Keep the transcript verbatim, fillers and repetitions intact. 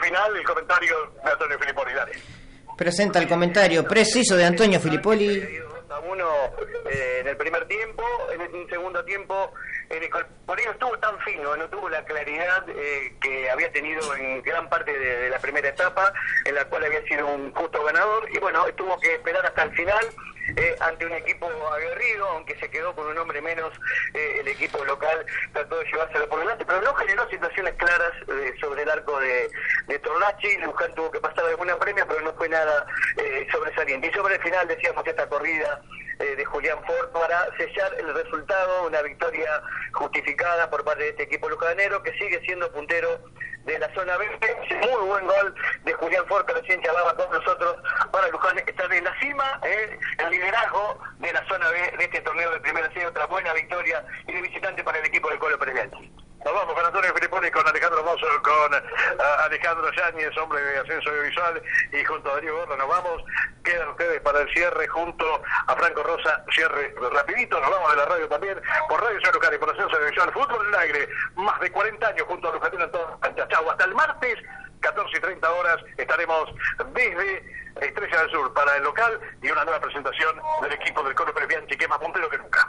final el comentario de Antonio Filippoli. Dale. Presenta el comentario preciso de Antonio Filippoli. A uno eh, en el primer tiempo, en el segundo tiempo, en el por ello estuvo tan fino, no tuvo la claridad eh, que había tenido en gran parte de, de la primera etapa, en la cual había sido un justo ganador, y bueno, tuvo que esperar hasta el final eh, ante un equipo aguerrido, aunque se quedó con un hombre menos, eh, el equipo local trató de llevárselo por delante, pero no generó situaciones claras eh, sobre el arco de, de Torlachi. Luján tuvo que pasar alguna premia, pero no fue nada eh, sobresaliente. Y sobre el final decíamos esta corrida eh, de Julián Ford para sellar el resultado, una victoria justificada por parte de este equipo lujanero, que sigue siendo puntero de la zona B. Muy buen gol de Julián Ford, que recién charlaba con nosotros, para Luján estar en la cima, eh, el liderazgo de la zona B de este torneo de primera serie, otra buena victoria y de visitante para el equipo del Colo Presidente. Nos vamos con Antonio Filippoli, con Alejandro Mozo, con uh, Alejandro Yáñez, hombre de Ascenso Audiovisual, y junto a Diego Gorra. Nos vamos, quedan ustedes para el cierre junto a Franco Rosa, cierre rapidito. Nos vamos de la radio también, por Radio Ciudad Local y por Ascenso Audiovisual. Fútbol en el aire, más de cuarenta años junto a Luján en todas las canchas. Chau, hasta el martes, catorce y treinta horas, estaremos desde Estrella del Sur para el local y una nueva presentación del equipo del Colo Presidente, que es más puntero que nunca.